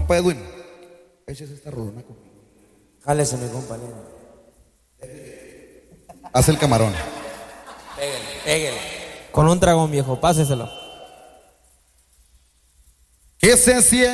Compa Edwin, échese esta rolona conmigo. Jálese, mi compañero. Haz el camarón. Pégale. Con un dragón, viejo, páseselo. Que se siente